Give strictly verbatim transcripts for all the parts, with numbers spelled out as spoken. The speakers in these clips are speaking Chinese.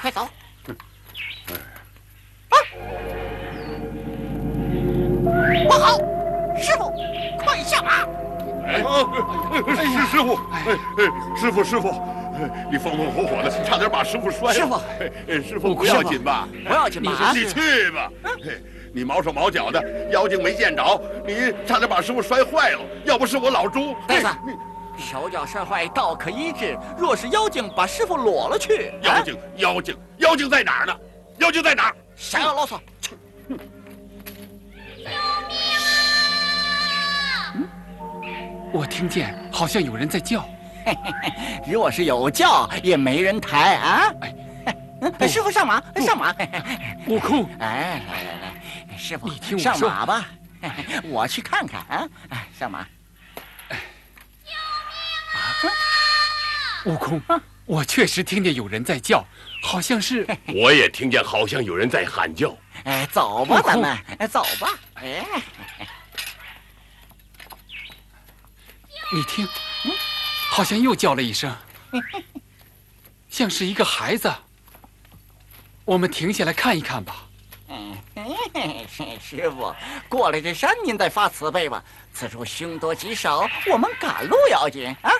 快走！啊！不好，师傅，快下马！ 哎，师师傅，哎哎，师傅师傅，你风风火火的，差点把师傅摔了。 师傅， 哎，师傅不要紧吧？ 不要紧吧？ 你去吧。你毛手毛脚的，妖精没见着，你差点把师傅摔坏了。要不是我老朱， 呆子，手脚摔坏道可医治，若是妖精把师傅裸了去， 妖精妖精妖精在哪儿呢？妖精在哪儿？ 谁要啰嗦？ 我听见好像有人在叫， 若是有叫，也没人抬啊！哎，师傅上马，上马！ 悟空， 哎，来来来，师傅， 你听我上说马吧，我去看看啊！哎，上马！ 救命啊！悟空，我确实听见有人在叫，好像是…… 我也听见好像有人在喊叫。 哎，走吧，咱们，哎，走吧，哎。 你听，好像又叫了一声，像是一个孩子。我们停下来看一看吧。 嗯，师傅，过来这山您再发慈悲吧。此处凶多吉少，我们赶路要紧啊。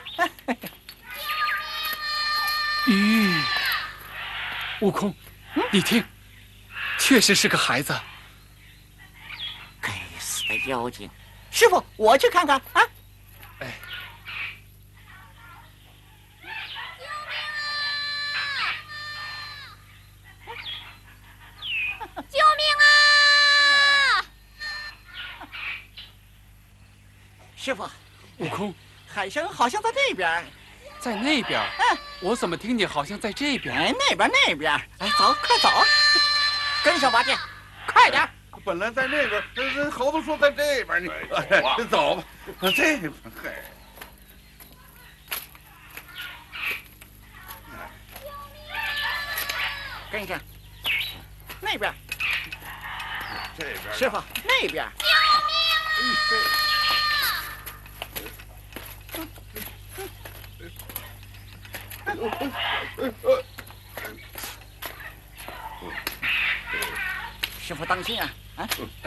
咦，悟空，你听，确实是个孩子。 该死的妖精！师傅，我去看看啊。 哎， 救命啊！ 师傅， 悟空， 喊声好像在那边， 在那边。 嗯， 我怎么听见好像在这边？ 哎，那边那边，哎，走，快走，跟上吧，这，快点。 本来在那边，这猴子说在这边，你哎，走吧，这边，嘿。 跟上，那边， 这边， 师傅那边。 救命啊！ 师傅当心啊！啊！ 救命！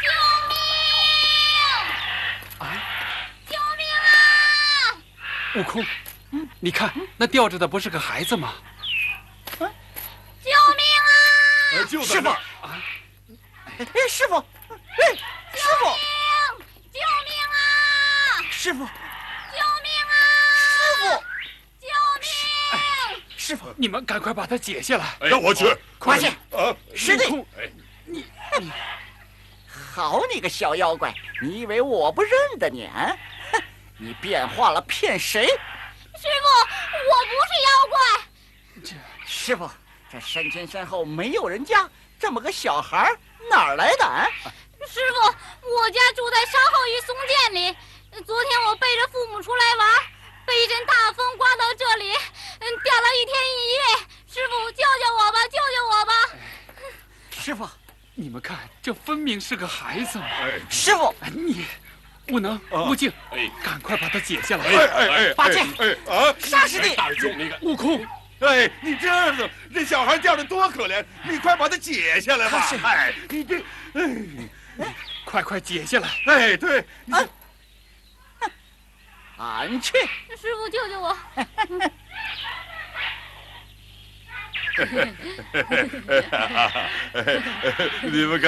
啊！ 救命啊！ 悟空，你看那吊着的不是个孩子吗？ 救命啊！ 就师傅啊！哎，师傅，哎，师傅， 救命啊！ 师傅， 救命啊！ 师傅， 救命！ 师傅， 你们赶快把它解下来。 让我去， 快去！ 啊， 师弟， 哎， 你，好你个小妖怪，你以为我不认得你啊？哼，你变化了骗谁？ 师傅，我不是妖怪。 这师傅，这山前山后没有人家，这么个小孩哪儿来的啊？ 师傅，我家住在山后一松涧里。昨天我背着父母出来玩，被一阵大风刮到这里，嗯，掉了一天一夜。师傅，救救我吧，救救我吧！ 师傅， 你们看，这分明是个孩子嘛！ 哎， 师傅， 哎，你不能，悟净，哎，赶快把它解下来！ 哎哎哎， 八戒， 哎啊， 沙师弟， 大师兄，那个悟空， 哎，你这样子，这小孩掉的多可怜，你快把他解下来吧！ 是哎，你这，哎， 快快解下来！ 哎，对， 啊，俺去， 师傅，救救我！ 你们看。